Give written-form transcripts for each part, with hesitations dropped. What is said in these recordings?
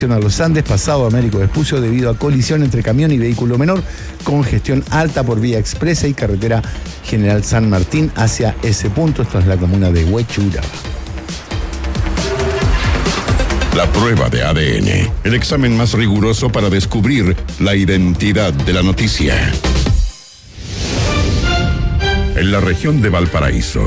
a los Andes, pasado Américo Vespucio, debido a colisión entre camión y vehículo menor, congestión alta por vía expresa y carretera General San Martín hacia ese punto. Esto es la comuna de Huechuraba. La prueba de ADN, el examen más riguroso para descubrir la identidad de la noticia. En la región de Valparaíso.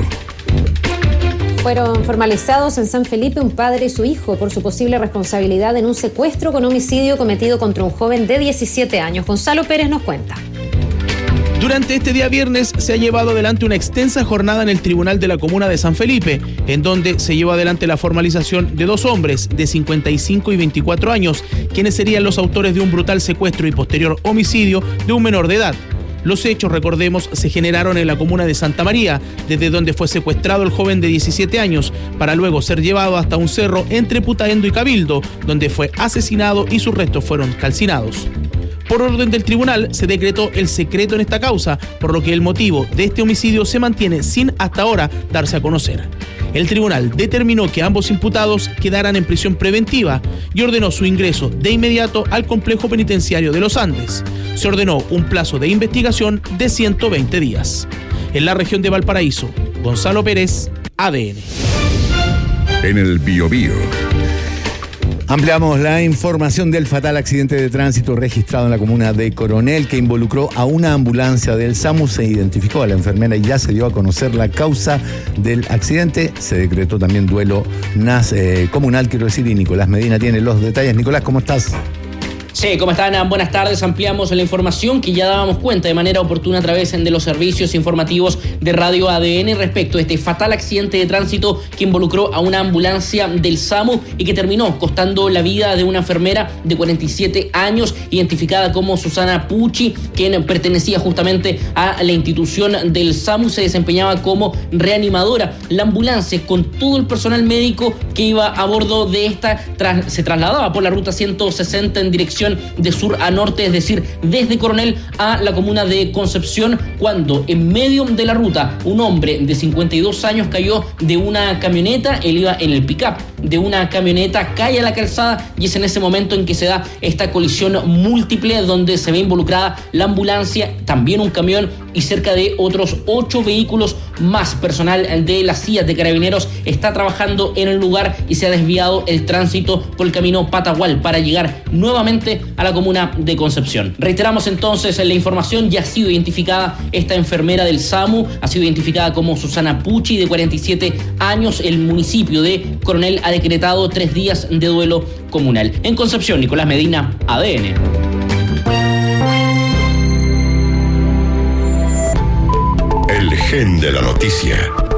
Fueron formalizados en San Felipe un padre y su hijo por su posible responsabilidad en un secuestro con homicidio cometido contra un joven de 17 años. Gonzalo Pérez nos cuenta. Durante este día viernes se ha llevado adelante una extensa jornada en el Tribunal de la Comuna de San Felipe, en donde se llevó adelante la formalización de dos hombres de 55 y 24 años, quienes serían los autores de un brutal secuestro y posterior homicidio de un menor de edad. Los hechos, recordemos, se generaron en la comuna de Santa María, desde donde fue secuestrado el joven de 17 años, para luego ser llevado hasta un cerro entre Putaendo y Cabildo, donde fue asesinado y sus restos fueron calcinados. Por orden del tribunal, se decretó el secreto en esta causa, por lo que el motivo de este homicidio se mantiene sin hasta ahora darse a conocer. El tribunal determinó que ambos imputados quedaran en prisión preventiva y ordenó su ingreso de inmediato al complejo penitenciario de Los Andes. Se ordenó un plazo de investigación de 120 días. En la región de Valparaíso, Gonzalo Pérez, ADN. En el Biobío. Ampliamos la información del fatal accidente de tránsito registrado en la comuna de Coronel, que involucró a una ambulancia del SAMU. Se identificó a la enfermera y ya se dio a conocer la causa del accidente. Se decretó también duelo comunal, quiero decir, y Nicolás Medina tiene los detalles. Nicolás, ¿cómo estás? Sí, ¿cómo están? Buenas tardes. Ampliamos la información que ya dábamos cuenta de manera oportuna a través de los servicios informativos de Radio ADN respecto a este fatal accidente de tránsito que involucró a una ambulancia del SAMU y que terminó costando la vida de una enfermera de 47 años, identificada como Susana Pucci, quien pertenecía justamente a la institución del SAMU, se desempeñaba como reanimadora. La ambulancia, con todo el personal médico que iba a bordo de esta, se trasladaba por la ruta 160 en dirección de sur a norte, es decir, desde Coronel a la comuna de Concepción, cuando en medio de la ruta un hombre de 52 años cayó de una camioneta. Él iba en el pick-up de una camioneta, cae a la calzada y es en ese momento en que se da esta colisión múltiple donde se ve involucrada la ambulancia, también un camión y cerca de otros 8 vehículos más. Personal de las CIAs de Carabineros está trabajando en el lugar y se ha desviado el tránsito por el camino Patagual para llegar nuevamente a la comuna de Concepción. Reiteramos entonces la información: ya ha sido identificada esta enfermera del SAMU, ha sido identificada como Susana Pucci, de 47 años. El municipio de Coronel ha decretado 3 días de duelo comunal. En Concepción, Nicolás Medina, ADN. El gen de la noticia.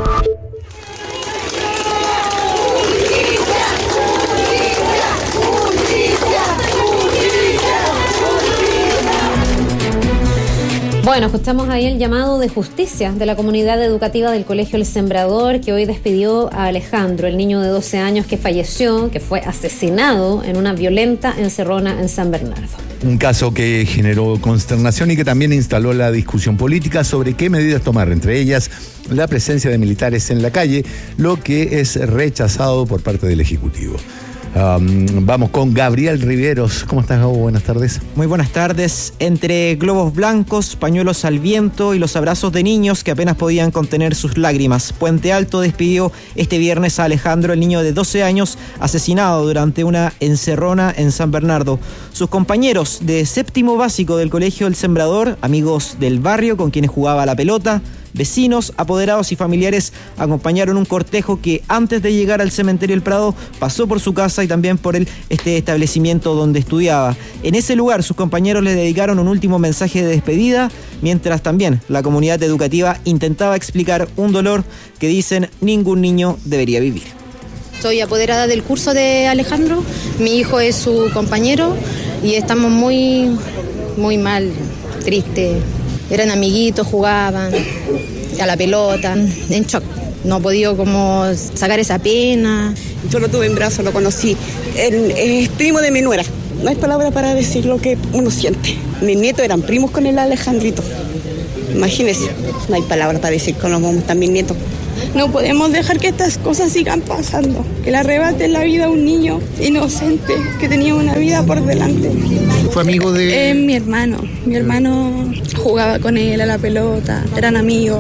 Bueno, escuchamos ahí el llamado de justicia de la comunidad educativa del Colegio El Sembrador, que hoy despidió a Alejandro, el niño de 12 años que falleció, que fue asesinado en una violenta encerrona en San Bernardo. Un caso que generó consternación y que también instaló la discusión política sobre qué medidas tomar, entre ellas la presencia de militares en la calle, lo que es rechazado por parte del Ejecutivo. Vamos con Gabriel Riveros. ¿Cómo estás, Gabo? Buenas tardes. Muy buenas tardes. Entre globos blancos, pañuelos al viento y los abrazos de niños que apenas podían contener sus lágrimas, Puente Alto despidió este viernes a Alejandro, el niño de 12 años, asesinado durante una encerrona en San Bernardo. Sus compañeros de séptimo básico del Colegio El Sembrador, amigos del barrio con quienes jugaba a la pelota, vecinos, apoderados y familiares acompañaron un cortejo que antes de llegar al cementerio El Prado pasó por su casa y también por este establecimiento donde estudiaba. En ese lugar sus compañeros le dedicaron un último mensaje de despedida, mientras también la comunidad educativa intentaba explicar un dolor que dicen ningún niño debería vivir. Soy apoderada del curso de Alejandro, mi hijo es su compañero y estamos muy mal, tristes. Eran amiguitos, jugaban a la pelota, en shock. No he podido como sacar esa pena. Yo lo tuve en brazos, lo conocí. Es primo de mi nuera. No hay palabra para decir lo que uno siente. Mis nietos eran primos con el Alejandrito. Imagínense, no hay palabra para decir cómo están mis nietos. No podemos dejar que estas cosas sigan pasando, que le arrebaten la vida a un niño inocente que tenía una vida por delante. ¿Fue amigo de...? Mi hermano jugaba con él a la pelota, eran amigos.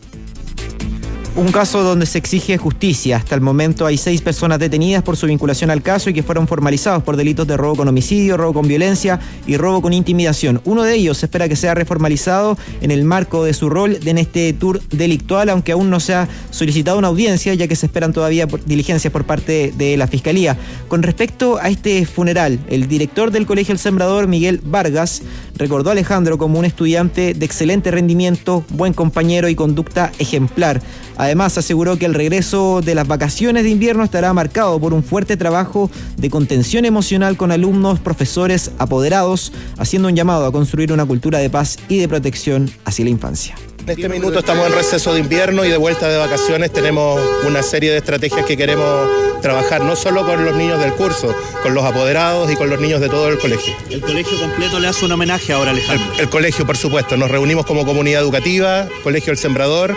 Un caso donde se exige justicia. Hasta el momento hay 6 personas detenidas por su vinculación al caso y que fueron formalizados por delitos de robo con homicidio, robo con violencia y robo con intimidación. Uno de ellos se espera que sea reformalizado en el marco de su rol en este tour delictual, aunque aún no se ha solicitado una audiencia, ya que se esperan todavía diligencias por parte de la Fiscalía. Con respecto a este funeral, el director del Colegio El Sembrador, Miguel Vargas, recordó a Alejandro como un estudiante de excelente rendimiento, buen compañero y conducta ejemplar. Además, aseguró que el regreso de las vacaciones de invierno estará marcado por un fuerte trabajo de contención emocional con alumnos, profesores, apoderados, haciendo un llamado a construir una cultura de paz y de protección hacia la infancia. En este minuto estamos en receso de invierno y de vuelta de vacaciones tenemos una serie de estrategias que queremos trabajar, no solo con los niños del curso, con los apoderados y con los niños de todo el colegio. ¿El colegio completo le hace un homenaje ahora, Alejandro? El colegio, por supuesto. Nos reunimos como comunidad educativa, Colegio El Sembrador,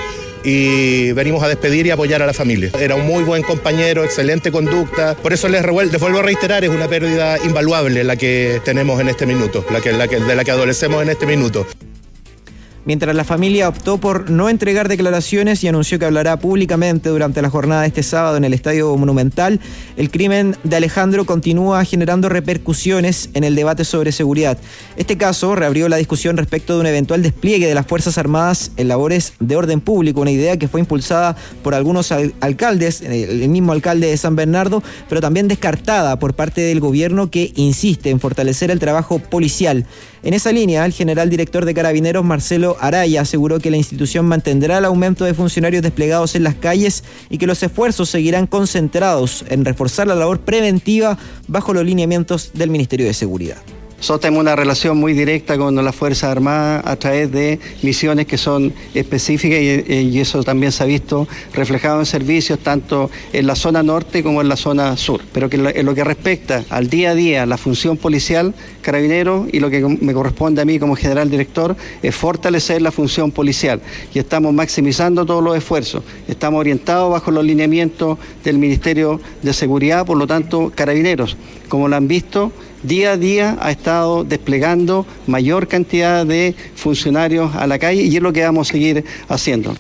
y venimos a despedir y apoyar a la familia. Era un muy buen compañero, excelente conducta. Por eso les vuelvo a reiterar, es una pérdida invaluable la que tenemos en este minuto, de la que adolecemos en este minuto. Mientras la familia optó por no entregar declaraciones y anunció que hablará públicamente durante la jornada de este sábado en el Estadio Monumental, el crimen de Alejandro continúa generando repercusiones en el debate sobre seguridad. Este caso reabrió la discusión respecto de un eventual despliegue de las Fuerzas Armadas en labores de orden público, una idea que fue impulsada por algunos alcaldes, el mismo alcalde de San Bernardo, pero también descartada por parte del gobierno, que insiste en fortalecer el trabajo policial. En esa línea, el general director de Carabineros, Marcelo Araya, aseguró que la institución mantendrá el aumento de funcionarios desplegados en las calles y que los esfuerzos seguirán concentrados en reforzar la labor preventiva bajo los lineamientos del Ministerio de Seguridad. Nosotros tenemos una relación muy directa con las Fuerzas Armadas a través de misiones que son específicas y eso también se ha visto reflejado en servicios tanto en la zona norte como en la zona sur. Pero que en lo que respecta al día a día, la función policial, Carabineros, y lo que me corresponde a mí como general director es fortalecer la función policial y estamos maximizando todos los esfuerzos. Estamos orientados bajo los lineamientos del Ministerio de Seguridad, por lo tanto, Carabineros, como lo han visto, día a día ha estado desplegando mayor cantidad de funcionarios a la calle y es lo que vamos a seguir haciendo.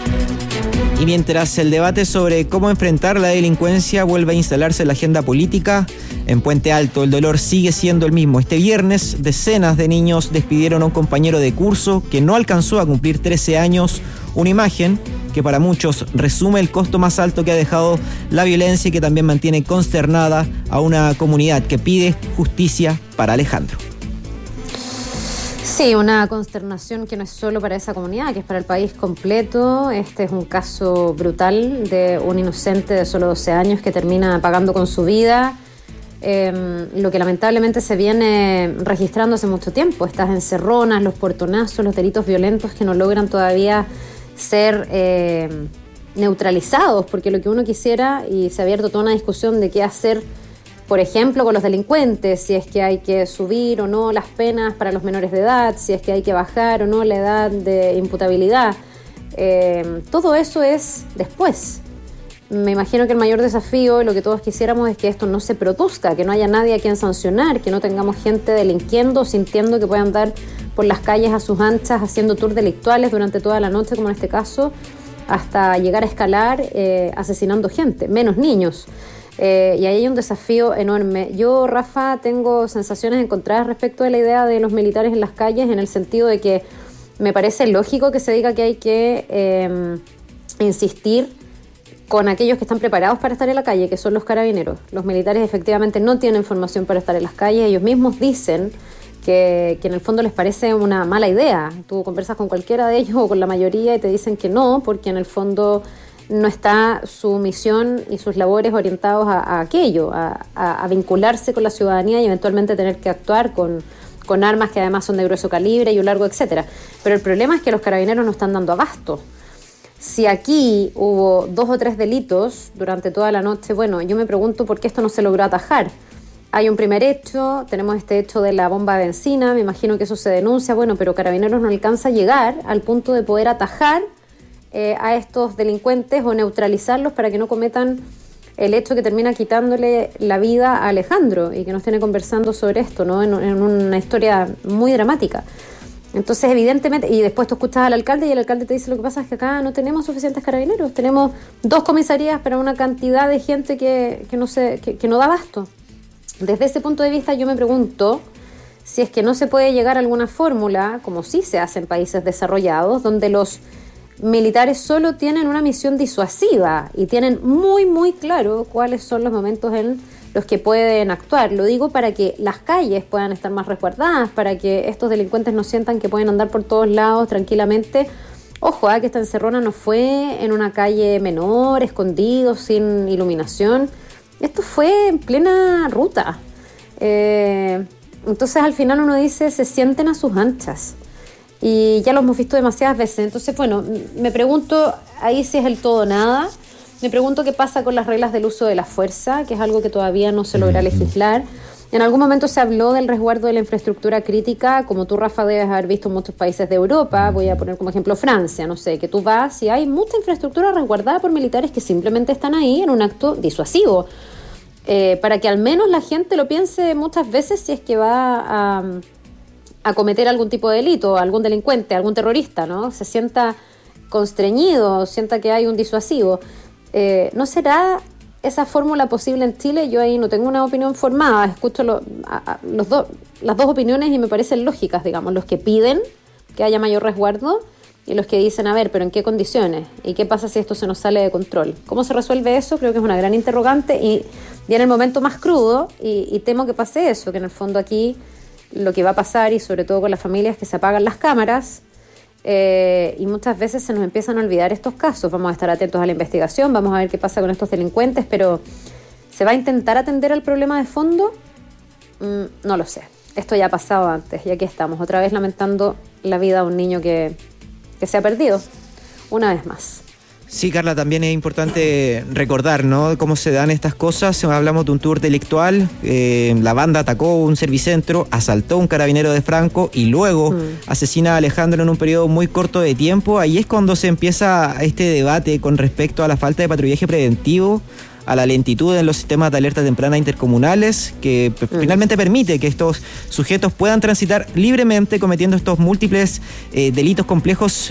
Y mientras el debate sobre cómo enfrentar la delincuencia vuelve a instalarse en la agenda política, en Puente Alto el dolor sigue siendo el mismo. Este viernes, decenas de niños despidieron a un compañero de curso que no alcanzó a cumplir 13 años, una imagen que para muchos resume el costo más alto que ha dejado la violencia y que también mantiene consternada a una comunidad que pide justicia para Alejandro. Sí, una consternación que no es solo para esa comunidad, que es para el país completo. Este es un caso brutal de un inocente de solo 12 años que termina pagando con su vida lo que lamentablemente se viene registrando hace mucho tiempo. Estas encerronas, los portonazos, los delitos violentos que no logran todavía ser neutralizados, porque lo que uno quisiera, y se ha abierto toda una discusión de qué hacer, por ejemplo, con los delincuentes, si es que hay que subir o no las penas para los menores de edad, si es que hay que bajar o no la edad de imputabilidad. Todo eso es después. Me imagino que el mayor desafío y lo que todos quisiéramos es que esto no se produzca, que no haya nadie a quien sancionar, que no tengamos gente delinquiendo, sintiendo que puedan andar por las calles a sus anchas haciendo tours delictuales durante toda la noche, como en este caso, hasta llegar a escalar asesinando gente, menos niños. Y ahí hay un desafío enorme. Yo, Rafa, tengo sensaciones encontradas respecto de la idea de los militares en las calles, en el sentido de que me parece lógico que se diga que hay que insistir con aquellos que están preparados para estar en la calle, que son los carabineros. Los militares efectivamente no tienen formación para estar en las calles. Ellos mismos dicen que en el fondo les parece una mala idea. Tú conversas con cualquiera de ellos o con la mayoría y te dicen que no, porque en el fondo no está su misión y sus labores orientados a aquello, a vincularse con la ciudadanía y eventualmente tener que actuar con armas que además son de grueso calibre y un largo etcétera. Pero el problema es que los carabineros no están dando abasto. Si aquí hubo 2 o 3 delitos durante toda la noche, bueno, yo me pregunto por qué esto no se logró atajar. Hay un primer hecho, tenemos este hecho de la bomba de benzina, me imagino que eso se denuncia, bueno, pero Carabineros no alcanza a llegar al punto de poder atajar a estos delincuentes o neutralizarlos para que no cometan el hecho que termina quitándole la vida a Alejandro y que nos tiene conversando sobre esto, ¿no? En una historia muy dramática. Entonces, evidentemente, y después tú escuchas al alcalde y el alcalde te dice: lo que pasa es que acá no tenemos suficientes carabineros, tenemos 2 comisarías para una cantidad de gente que no da abasto. Desde ese punto de vista yo me pregunto si es que no se puede llegar a alguna fórmula, como sí se hace en países desarrollados, donde los militares solo tienen una misión disuasiva y tienen muy, muy claro cuáles son los momentos en los que pueden actuar. Lo digo para que las calles puedan estar más resguardadas, para que estos delincuentes no sientan que pueden andar por todos lados tranquilamente. Ojo, que esta encerrona no fue en una calle menor, escondido, sin iluminación. Esto fue en plena ruta. Entonces al final uno dice, se sienten a sus anchas. Y ya lo hemos visto demasiadas veces. Entonces, bueno, me pregunto ahí si es el todo o nada. Me pregunto qué pasa con las reglas del uso de la fuerza, que es algo que todavía no se logra legislar. En algún momento se habló del resguardo de la infraestructura crítica, como tú, Rafa, debes haber visto en muchos países de Europa. Voy a poner como ejemplo Francia, no sé, que tú vas y hay mucha infraestructura resguardada por militares que simplemente están ahí en un acto disuasivo. Para que al menos la gente lo piense muchas veces si es que va a cometer algún tipo de delito, algún delincuente, algún terrorista, ¿no? Se sienta constreñido, sienta que hay un disuasivo. ¿No será esa fórmula posible en Chile? Yo ahí no tengo una opinión formada, escucho las dos opiniones y me parecen lógicas, digamos, los que piden que haya mayor resguardo y los que dicen, a ver, pero ¿en qué condiciones? ¿Y qué pasa si esto se nos sale de control? ¿Cómo se resuelve eso? Creo que es una gran interrogante y viene el momento más crudo y temo que pase eso, que en el fondo aquí lo que va a pasar, y sobre todo con las familias, es que se apagan las cámaras y muchas veces se nos empiezan a olvidar estos casos. Vamos a estar atentos a la investigación, vamos a ver qué pasa con estos delincuentes, pero ¿se va a intentar atender al problema de fondo? No lo sé. Esto ya ha pasado antes y aquí estamos, otra vez lamentando la vida de un niño que se ha perdido una vez más. Sí, Carla, también es importante recordar, ¿no?, cómo se dan estas cosas. Hablamos de un tour delictual, la banda atacó un servicentro, asaltó a un carabinero de Franco y luego asesina a Alejandro en un periodo muy corto de tiempo. Ahí es cuando se empieza este debate con respecto a la falta de patrullaje preventivo, a la lentitud en los sistemas de alerta temprana intercomunales, que finalmente permite que estos sujetos puedan transitar libremente cometiendo estos múltiples delitos complejos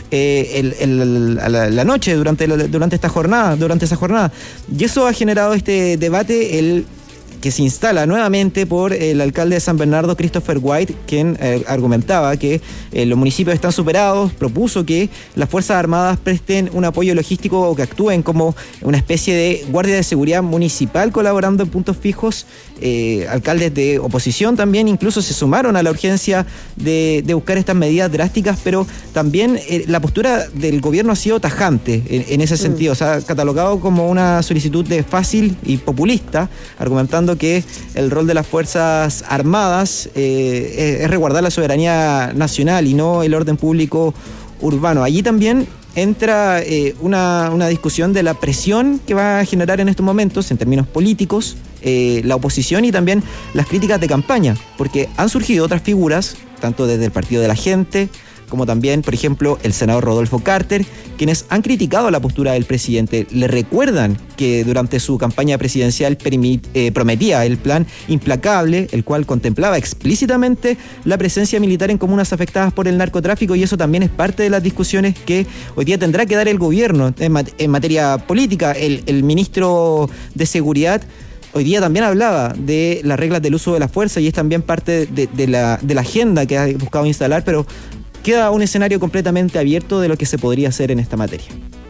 a la noche, durante esa jornada. Y eso ha generado este debate, que se instala nuevamente por el alcalde de San Bernardo, Christopher White, quien argumentaba que los municipios están superados, propuso que las Fuerzas Armadas presten un apoyo logístico o que actúen como una especie de guardia de seguridad municipal colaborando en puntos fijos. Alcaldes de oposición también incluso se sumaron a la urgencia de buscar estas medidas drásticas, pero también la postura del gobierno ha sido tajante en ese sentido. O sea, catalogado como una solicitud de fácil y populista, argumentando que el rol de las Fuerzas Armadas es resguardar la soberanía nacional y no el orden público urbano. Allí también entra una discusión de la presión que va a generar en estos momentos, en términos políticos, la oposición y también las críticas de campaña, porque han surgido otras figuras, tanto desde el Partido de la Gente, como también, por ejemplo, el senador Rodolfo Carter, quienes han criticado la postura del presidente. Le recuerdan que durante su campaña presidencial prometía el plan implacable, el cual contemplaba explícitamente la presencia militar en comunas afectadas por el narcotráfico, y eso también es parte de las discusiones que hoy día tendrá que dar el gobierno en materia política. El ministro de Seguridad hoy día también hablaba de las reglas del uso de la fuerza y es también parte de la agenda que ha buscado instalar, pero queda un escenario completamente abierto de lo que se podría hacer en esta materia.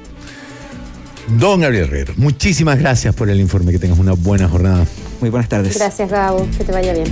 Don Gabriel Herrero, muchísimas gracias por el informe. Que tengas una buena jornada. Muy buenas tardes. Gracias, Gabo. Que te vaya bien.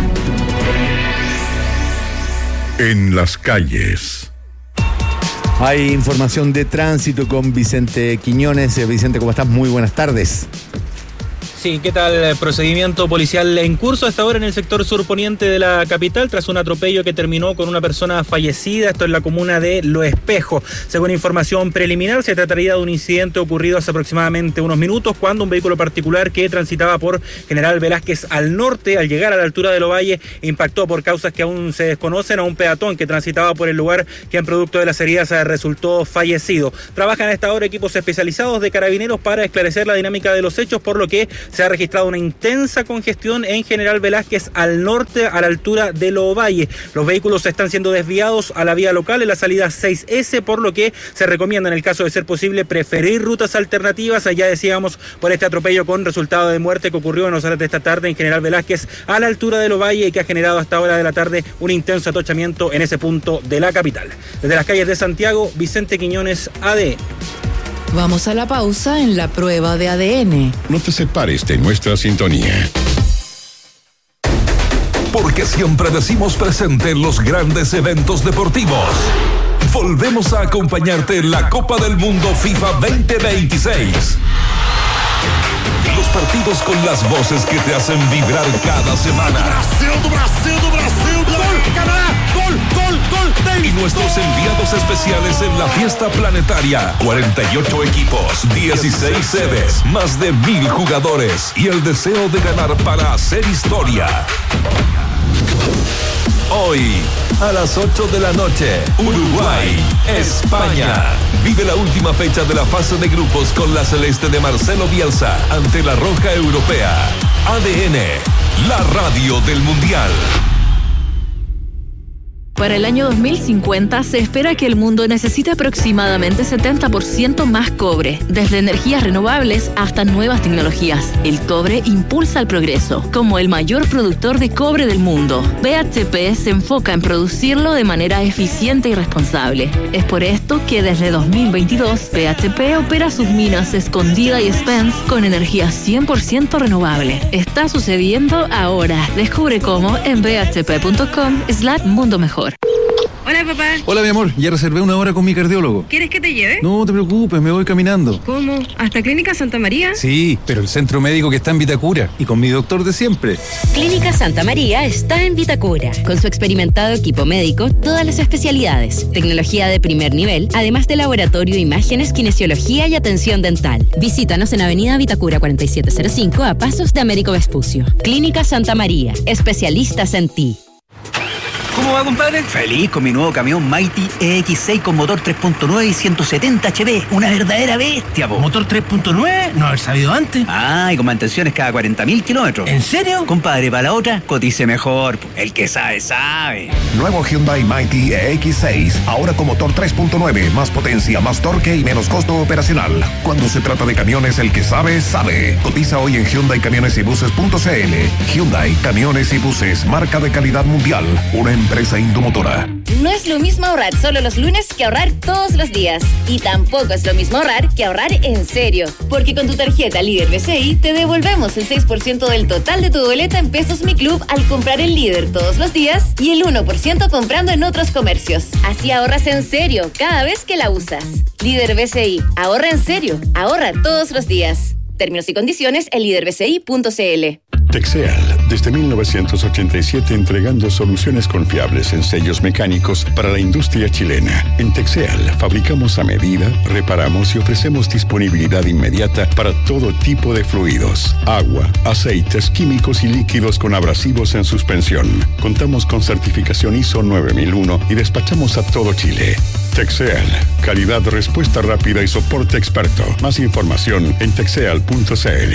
En las calles. Hay información de tránsito con Vicente Quiñones. Vicente, ¿cómo estás? Muy buenas tardes. Sí, ¿qué tal? Procedimiento policial en curso hasta ahora en el sector surponiente de la capital tras un atropello que terminó con una persona fallecida. Esto en la comuna de Lo Espejo. Según información preliminar, se trataría de un incidente ocurrido hace aproximadamente unos minutos cuando un vehículo particular que transitaba por General Velázquez al norte, al llegar a la altura de Lovalle, impactó por causas que aún se desconocen a un peatón que transitaba por el lugar, quien producto de las heridas resultó fallecido. Trabajan a esta hora equipos especializados de carabineros para esclarecer la dinámica de los hechos, por lo que se ha registrado una intensa congestión en General Velázquez al norte, a la altura de Lovalle. Los vehículos están siendo desviados a la vía local en la salida 6S, por lo que se recomienda, en el caso de ser posible, preferir rutas alternativas. Ya decíamos, por este atropello con resultado de muerte que ocurrió en las horas de esta tarde en General Velázquez a la altura de Lovalle y que ha generado hasta hora de la tarde un intenso atochamiento en ese punto de la capital. Desde las calles de Santiago, Vicente Quiñones, ADN. Vamos a la pausa en la prueba de ADN. No te separes de nuestra sintonía. Porque siempre decimos presente en los grandes eventos deportivos. Volvemos a acompañarte en la Copa del Mundo FIFA 2026. Los partidos con las voces que te hacen vibrar cada semana. Brasil, gol, Canadá, gol. Y nuestros enviados especiales en la fiesta planetaria. 48 equipos, 16 sedes, más de 1,000 jugadores y el deseo de ganar para hacer historia. Hoy, a las 8 de la noche, Uruguay, España. Vive la última fecha de la fase de grupos con la celeste de Marcelo Bielsa ante la roja europea. ADN, la radio del Mundial. Para el año 2050 se espera que el mundo necesite aproximadamente 70% más cobre, desde energías renovables hasta nuevas tecnologías. El cobre impulsa el progreso, como el mayor productor de cobre del mundo. BHP se enfoca en producirlo de manera eficiente y responsable. Es por esto que desde 2022 BHP opera sus minas Escondida y Spence con energía 100% renovable. Está sucediendo ahora. Descubre cómo en bhp.com/mundo mejor. Hola, papá. Hola, mi amor. Ya reservé una hora con mi cardiólogo. ¿Quieres que te lleve? No te preocupes, me voy caminando. ¿Cómo? ¿Hasta Clínica Santa María? Sí, pero el centro médico que está en Vitacura y con mi doctor de siempre. Clínica Santa María está en Vitacura. Con su experimentado equipo médico, todas las especialidades, tecnología de primer nivel, además de laboratorio, imágenes, kinesiología y atención dental. Visítanos en Avenida Vitacura 4705 a pasos de Américo Vespucio. Clínica Santa María, especialistas en ti. ¿Cómo va, compadre? Feliz con mi nuevo camión Mighty EX6 con motor 3.9 y 170 HP. Una verdadera bestia, po. ¿Motor 3.9? No haber sabido antes. Ah, y con mantenciones cada 40.000 kilómetros. ¿En serio? Compadre, para la otra, cotice mejor, po. El que sabe, sabe. Nuevo Hyundai Mighty EX6. Ahora con motor 3.9. Más potencia, más torque y menos costo operacional. Cuando se trata de camiones, el que sabe, sabe. Cotiza hoy en HyundaiCamionesYbuses.cl. Hyundai Camiones y Buses. Marca de calidad mundial. Una empresa Indomotora. No es lo mismo ahorrar solo los lunes que ahorrar todos los días. Y tampoco es lo mismo ahorrar que ahorrar en serio. Porque con tu tarjeta Líder BCI te devolvemos el 6% del total de tu boleta en Pesos Mi Club al comprar en Líder todos los días y el 1% comprando en otros comercios. Así ahorras en serio cada vez que la usas. Líder BCI. Ahorra en serio. Ahorra todos los días. Términos y condiciones en liderbci.cl. Texeal, desde 1987 entregando soluciones confiables en sellos mecánicos para la industria chilena. En Texeal fabricamos a medida, reparamos y ofrecemos disponibilidad inmediata para todo tipo de fluidos, agua, aceites, químicos y líquidos con abrasivos en suspensión. Contamos con certificación ISO 9001 y despachamos a todo Chile. Texeal, calidad, respuesta rápida y soporte experto. Más información en texeal.cl.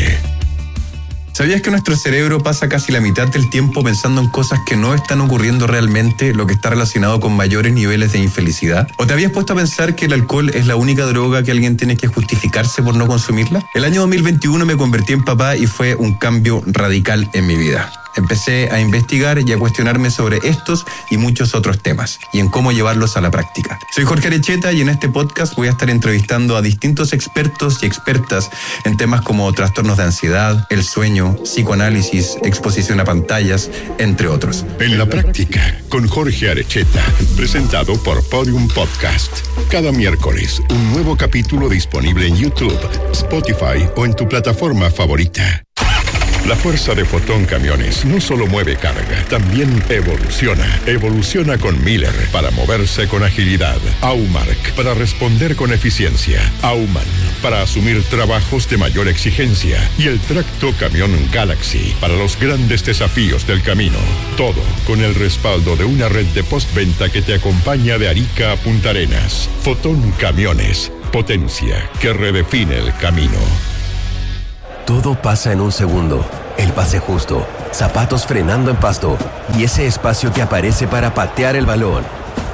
¿Sabías que nuestro cerebro pasa casi la mitad del tiempo pensando en cosas que no están ocurriendo realmente, lo que está relacionado con mayores niveles de infelicidad? ¿O te habías puesto a pensar que el alcohol es la única droga que alguien tiene que justificarse por no consumirla? El año 2021 me convertí en papá y fue un cambio radical en mi vida. Empecé a investigar y a cuestionarme sobre estos y muchos otros temas y en cómo llevarlos a la práctica. Soy Jorge Arecheta y en este podcast voy a estar entrevistando a distintos expertos y expertas en temas como trastornos de ansiedad, el sueño, psicoanálisis, exposición a pantallas, entre otros. En la práctica, con Jorge Arecheta, presentado por Podium Podcast. Cada miércoles, un nuevo capítulo disponible en YouTube, Spotify o en tu plataforma favorita. La fuerza de Fotón Camiones no solo mueve carga, también evoluciona. Evoluciona con Miller para moverse con agilidad. Aumark para responder con eficiencia. Auman para asumir trabajos de mayor exigencia. Y el Tracto Camión Galaxy para los grandes desafíos del camino. Todo con el respaldo de una red de postventa que te acompaña de Arica a Punta Arenas. Fotón Camiones. Potencia que redefine el camino. Todo pasa en un segundo. El pase justo, zapatos frenando en pasto y ese espacio que aparece para patear el balón.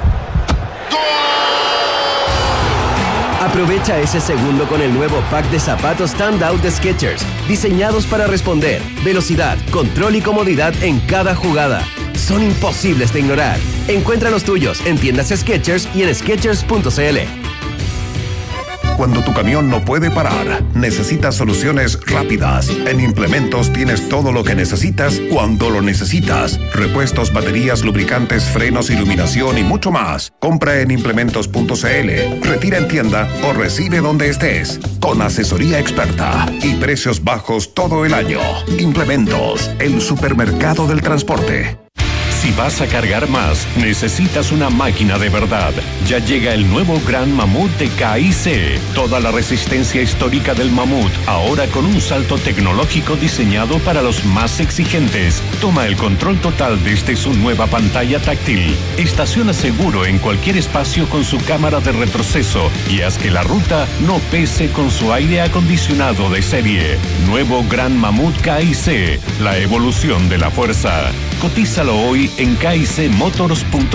Aprovecha ese segundo con el nuevo pack de zapatos Standout de Skechers, diseñados para responder, velocidad, control y comodidad en cada jugada. Son imposibles de ignorar. Encuentra los tuyos en tiendas Skechers y en Skechers.cl. Cuando tu camión no puede parar, necesitas soluciones rápidas. En Implementos tienes todo lo que necesitas cuando lo necesitas. Repuestos, baterías, lubricantes, frenos, iluminación y mucho más. Compra en Implementos.cl, retira en tienda o recibe donde estés. Con asesoría experta y precios bajos todo el año. Implementos, el supermercado del transporte. Si vas a cargar más, necesitas una máquina de verdad. Ya llega el nuevo Gran Mamut de KIC. Toda la resistencia histórica del Mamut, ahora con un salto tecnológico diseñado para los más exigentes. Toma el control total desde su nueva pantalla táctil. Estaciona seguro en cualquier espacio con su cámara de retroceso y haz que la ruta no pese con su aire acondicionado de serie. Nuevo Gran Mamut KIC, la evolución de la fuerza. Cotízalo hoy en kicmotors.cl.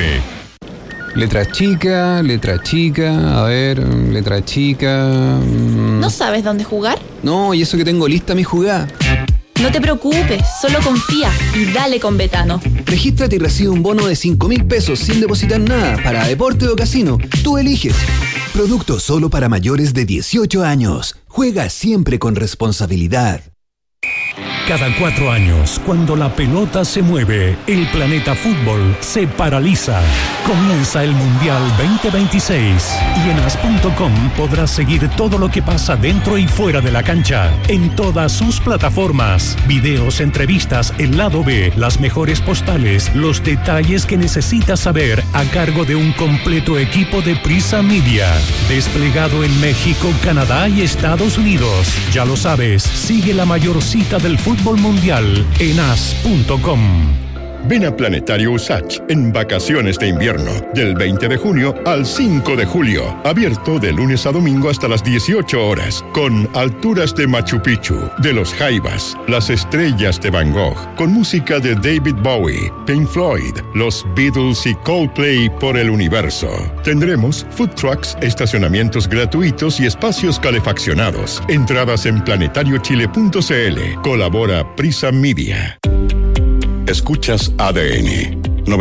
Letra chica, a ver, letra chica. ¿No sabes dónde jugar? No, y eso que tengo lista mi jugada. No te preocupes, solo confía y dale con Betano. Regístrate y recibe un bono de 5.000 pesos sin depositar nada para deporte o casino. Tú eliges. Producto solo para mayores de 18 años. Juega siempre con responsabilidad. Cada 4 años, cuando la pelota se mueve, el planeta fútbol se paraliza. Comienza el Mundial 2026 y en as.com podrás seguir todo lo que pasa dentro y fuera de la cancha, en todas sus plataformas. Videos, entrevistas, el lado B, las mejores postales, los detalles que necesitas saber a cargo de un completo equipo de Prisa Media. Desplegado en México, Canadá y Estados Unidos. Ya lo sabes, sigue la mayor cita del fútbol mundial en as.com. Ven a Planetario USACH en vacaciones de invierno, del 20 de junio al 5 de julio. Abierto de lunes a domingo hasta las 18 horas, con alturas de Machu Picchu, de los Jaivas, las estrellas de Van Gogh, con música de David Bowie, Pink Floyd, los Beatles y Coldplay por el universo. Tendremos food trucks, estacionamientos gratuitos y espacios calefaccionados. Entradas en planetariochile.cl. Colabora Prisa Media. Escuchas ADN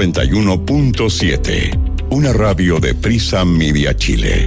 91.7, una radio de Prisa Media Chile.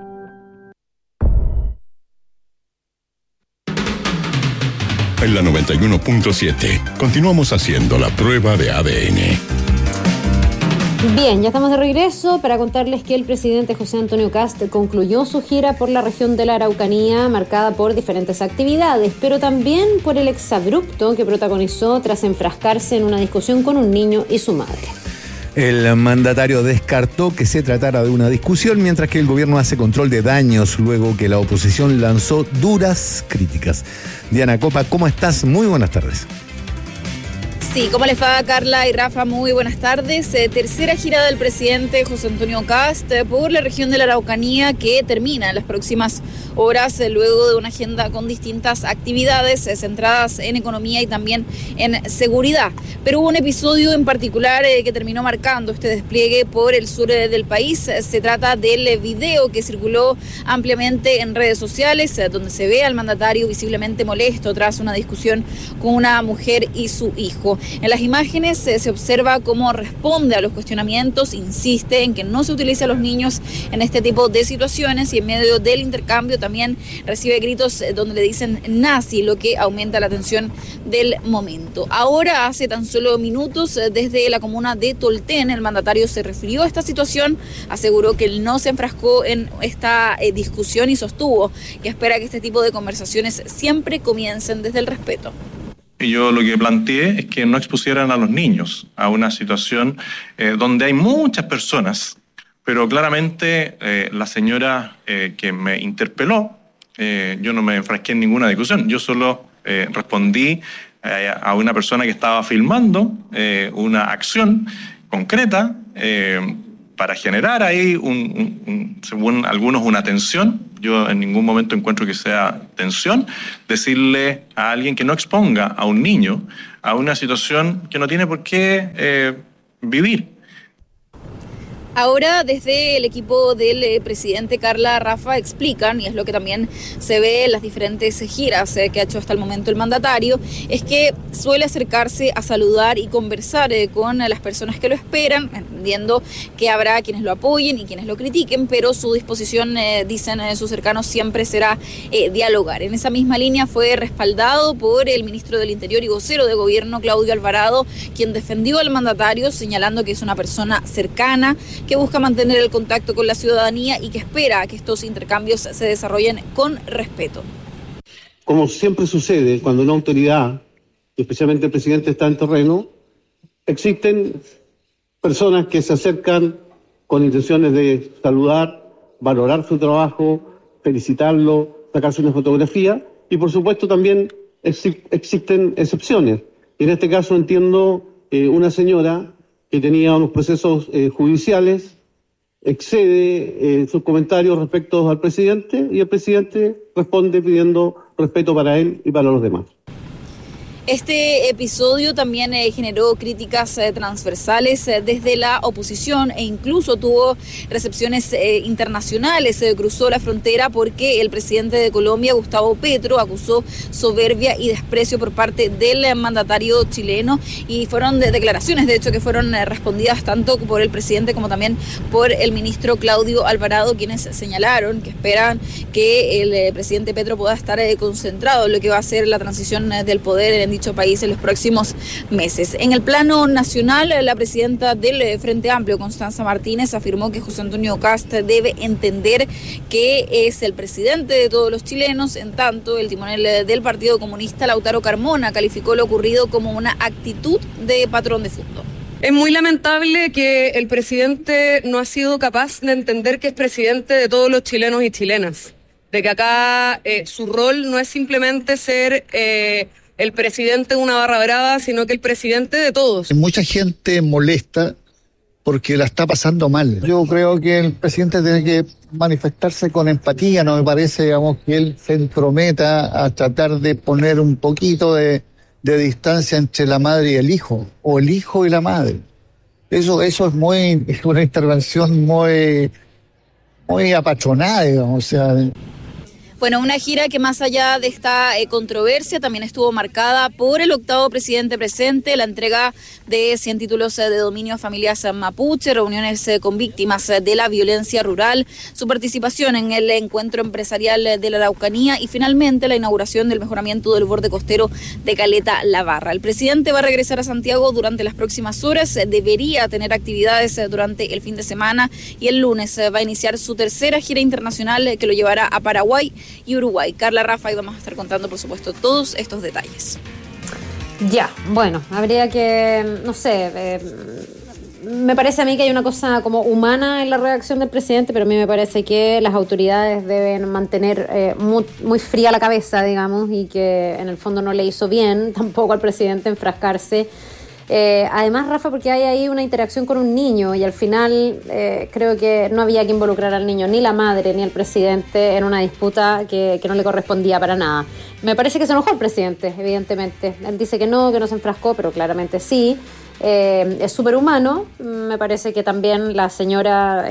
En la 91.7 continuamos haciendo la prueba de ADN. Bien, ya estamos de regreso para contarles que el presidente José Antonio Kast concluyó su gira por la región de la Araucanía, marcada por diferentes actividades, pero también por el exabrupto que protagonizó tras enfrascarse en una discusión con un niño y su madre. El mandatario descartó que se tratara de una discusión, mientras que el gobierno hace control de daños luego que la oposición lanzó duras críticas. Diana Copa, ¿cómo estás? Muy buenas tardes. Sí, ¿cómo les va, Carla y Rafa? Muy buenas tardes. Tercera gira del presidente José Antonio Kast por la región de la Araucanía, que termina en las próximas horas luego de una agenda con distintas actividades centradas en economía y también en seguridad. Pero hubo un episodio en particular que terminó marcando este despliegue por el sur del país. Se trata del video que circuló ampliamente en redes sociales, donde se ve al mandatario visiblemente molesto tras una discusión con una mujer y su hijo. En las imágenes se observa cómo responde a los cuestionamientos, insiste en que no se utilice a los niños en este tipo de situaciones y en medio del intercambio también recibe gritos donde le dicen nazi, lo que aumenta la tensión del momento. Ahora, hace tan solo minutos, desde la comuna de Tolten, el mandatario se refirió a esta situación, aseguró que él no se enfrascó en esta discusión y sostuvo que espera que este tipo de conversaciones siempre comiencen desde el respeto. y yo lo que planteé es que no expusieran a los niños a una situación donde hay muchas personas, pero claramente la señora que me interpeló, yo no me enfrasqué en ninguna discusión, yo solo respondí a una persona que estaba filmando una acción concreta para generar ahí, según algunos, una tensión. Yo en ningún momento encuentro que sea tensión decirle a alguien que no exponga a un niño a una situación que no tiene por qué vivir. Ahora, desde el equipo del presidente Carla, Rafa, explican, y es lo que también se ve en las diferentes giras que ha hecho hasta el momento el mandatario, es que suele acercarse a saludar y conversar con las personas que lo esperan, entendiendo que habrá quienes lo apoyen y quienes lo critiquen, pero su disposición, dicen sus cercanos, siempre será dialogar. En esa misma línea fue respaldado por el ministro del Interior y vocero de gobierno, Claudio Alvarado, quien defendió al mandatario, señalando que es una persona cercana, que busca mantener el contacto con la ciudadanía y que espera que estos intercambios se desarrollen con respeto. Como siempre sucede cuando una autoridad, especialmente el presidente, está en terreno, existen personas que se acercan con intenciones de saludar, valorar su trabajo, felicitarlo, sacarse una fotografía, y por supuesto también existen excepciones. En este caso entiendo una señora que tenía unos procesos judiciales, excede sus comentarios respecto al presidente, y el presidente responde pidiendo respeto para él y para los demás. Este episodio también generó críticas transversales desde la oposición e incluso tuvo recepciones internacionales. Cruzó la frontera porque el presidente de Colombia, Gustavo Petro, acusó soberbia y desprecio por parte del mandatario chileno, y fueron declaraciones, de hecho, que fueron respondidas tanto por el presidente como también por el ministro Claudio Alvarado, quienes señalaron que esperan que el presidente Petro pueda estar concentrado en lo que va a ser la transición del poder en dicho país en los próximos meses. En el plano nacional, la presidenta del Frente Amplio, Constanza Martínez, afirmó que José Antonio Kast debe entender que es el presidente de todos los chilenos. En tanto, el timonel del Partido Comunista, Lautaro Carmona, calificó lo ocurrido como una actitud de patrón de fondo. Es muy lamentable que el presidente no ha sido capaz de entender que es presidente de todos los chilenos y chilenas, de que acá su rol no es simplemente ser el presidente de una barra brava, sino que el presidente de todos. Mucha gente molesta porque la está pasando mal. Yo creo que el presidente tiene que manifestarse con empatía, no me parece, digamos, que él se entrometa a tratar de poner un poquito de distancia entre la madre y el hijo, o el hijo y la madre. Eso es una intervención muy apachonada, digamos, o sea. Bueno, una gira que más allá de esta controversia también estuvo marcada por el 8º presidente presente, la entrega de 100 títulos de dominio a familias mapuche, reuniones con víctimas de la violencia rural, su participación en el encuentro empresarial de la Araucanía y finalmente la inauguración del mejoramiento del borde costero de Caleta La Barra. El presidente va a regresar a Santiago durante las próximas horas, debería tener actividades durante el fin de semana y el lunes va a iniciar su tercera gira internacional que lo llevará a Paraguay y Uruguay. Carla, Rafa, y vamos a estar contando, por supuesto, todos estos detalles. Ya, bueno, habría que, no sé, me parece a mí que hay una cosa como humana en la reacción del presidente, pero a mí me parece que las autoridades deben mantener muy fría la cabeza, digamos, y que en el fondo no le hizo bien tampoco al presidente enfrascarse. Además, Rafa, porque hay ahí una interacción con un niño y al final creo que no había que involucrar al niño, ni la madre ni el presidente, en una disputa que no le correspondía para nada. Me parece que se enojó el presidente, evidentemente. Él dice que no se enfrascó, pero claramente sí. Es súper humano. Me parece que también la señora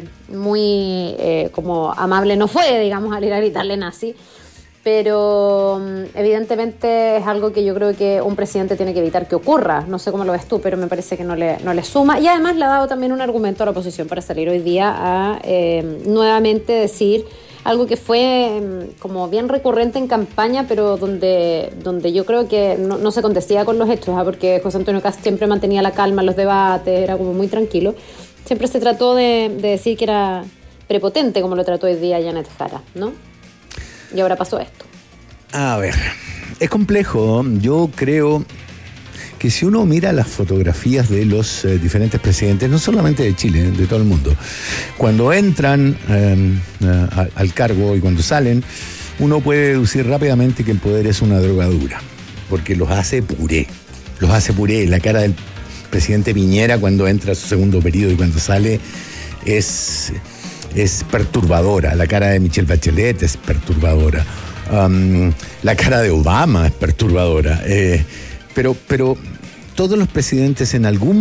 muy como amable no fue, digamos, al ir a gritarle nazi. Pero evidentemente es algo que yo creo que un presidente tiene que evitar que ocurra. No sé cómo lo ves tú, pero me parece que no le suma. Y además le ha dado también un argumento a la oposición para salir hoy día a nuevamente decir algo que fue como bien recurrente en campaña, pero donde yo creo que no se contestía con los hechos, porque José Antonio Kast siempre mantenía la calma en los debates, era como muy tranquilo. Siempre se trató de decir que era prepotente, como lo trató hoy día Janet Jara, ¿no? Y ahora pasó esto. A ver, Es complejo. Yo creo que si uno mira las fotografías de los diferentes presidentes, no solamente de Chile, de todo el mundo, cuando entran al cargo y cuando salen, uno puede deducir rápidamente que el poder es una drogadura, porque los hace puré. La cara del presidente Piñera cuando entra a su segundo periodo y cuando sale es perturbadora. La cara de Michelle Bachelet es perturbadora. La cara de Obama es perturbadora. Pero todos los presidentes en algún